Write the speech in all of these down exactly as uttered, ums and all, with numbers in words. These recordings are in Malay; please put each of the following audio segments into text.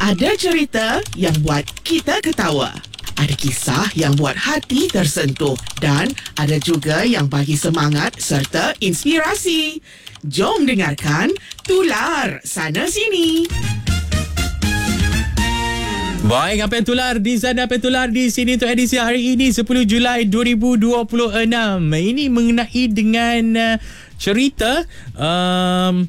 Ada cerita yang buat kita ketawa. Ada kisah yang buat hati tersentuh. Dan ada juga yang bagi semangat serta inspirasi. Jom dengarkan Tular Sana Sini. Baik, apa yang tular di sana, apa yang tular di sini untuk edisi hari ini sepuluh Julai dua ribu dua puluh enam. Ini mengenai dengan uh, cerita um,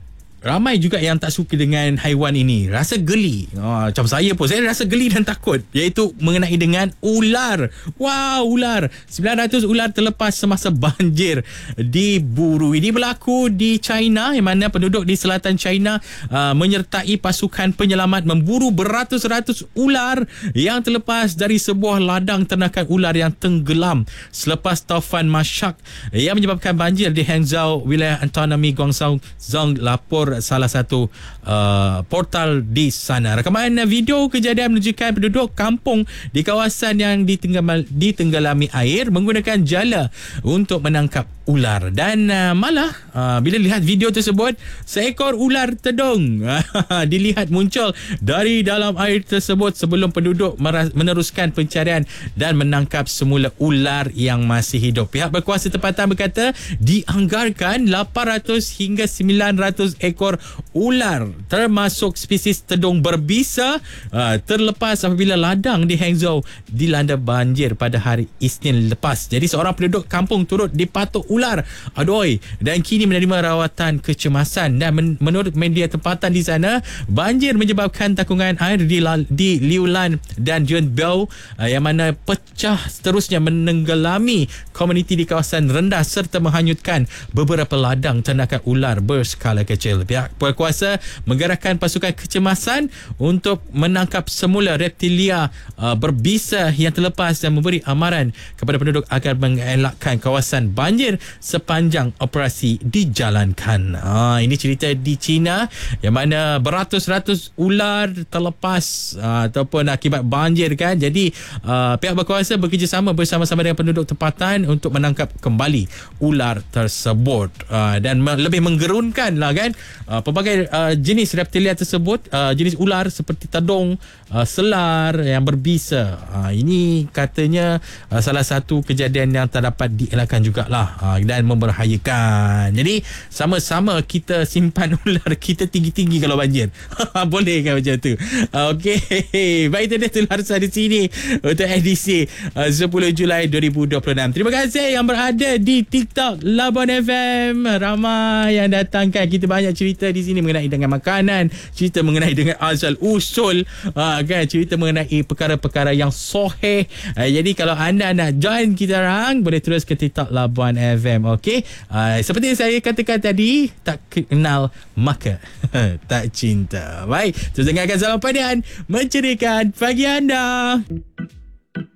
ramai juga yang tak suka dengan haiwan ini. Rasa geli. Oh, macam saya pun. Saya rasa geli dan takut. Iaitu mengenai dengan ular. Wow, ular. sembilan ratus ular terlepas semasa banjir diburu. Ini berlaku di China, yang mana penduduk di selatan China uh, menyertai pasukan penyelamat memburu beratus-ratus ular yang terlepas dari sebuah ladang ternakan ular yang tenggelam selepas taufan Masyak yang menyebabkan banjir di Hangzhou, wilayah autonomi Guangdong, Zhong, lapor salah satu uh, portal di sana. Rakaman video kejadian menunjukkan penduduk kampung di kawasan yang ditenggelam, ditenggelami air menggunakan jala untuk menangkap ular. Dan uh, malah uh, bila lihat video tersebut, seekor ular tedung dilihat muncul dari dalam air tersebut sebelum penduduk meneruskan pencarian dan menangkap semula ular yang masih hidup. Pihak berkuasa tempatan berkata dianggarkan lapan ratus hingga sembilan ratus ekor ular termasuk spesies tedung berbisa uh, terlepas apabila ladang di Hangzhou dilanda banjir pada hari Isnin lepas. Jadi seorang penduduk kampung turut dipatuk ular. Aduh, dan kini menerima rawatan kecemasan. Dan men- menurut media tempatan di sana, banjir menyebabkan takungan air di, La- di Liulan dan Junbao uh, yang mana pecah seterusnya menenggelami komuniti di kawasan rendah serta menghanyutkan beberapa ladang ternakan ular berskala kecil. Pihak berkuasa menggerakkan pasukan kecemasan untuk menangkap semula reptilia uh, berbisa yang terlepas dan memberi amaran kepada penduduk agar mengelakkan kawasan banjir sepanjang operasi dijalankan. Ha, ini cerita di China yang mana beratus-ratus ular terlepas uh, ataupun akibat banjir kan. Jadi uh, pihak berkuasa bekerjasama bersama-sama dengan penduduk tempatan untuk menangkap kembali ular tersebut. Uh, dan me- lebih menggerunkan lah kan. Uh, pelbagai uh, jenis reptilia tersebut, uh, jenis ular seperti tedung, uh, selar yang berbisa. Uh, ini katanya uh, salah satu kejadian yang tak dapat dielakkan jugalah uh, dan membahayakan. Jadi sama-sama kita simpan ular kita tinggi-tinggi kalau banjir. Boleh kan macam tu? Uh, Okey. Baik, itu dia tular di sini untuk edisi uh, sepuluh Julai dua ribu dua puluh enam. Terima kasih yang berada di TikTok Labuan F M. Ramai yang datangkan. Kita banyak cerita di sini mengenai dengan makanan, cerita mengenai dengan asal usul, uh, kan, cerita mengenai perkara-perkara yang soheh. Uh, jadi kalau anda nak join kita orang, boleh terus ke TikTok Labuan F M. Okey, uh, seperti yang saya katakan tadi, tak kenal maka tak cinta. Baik, terus dengarkan Salam Padian menceriakan pagi anda.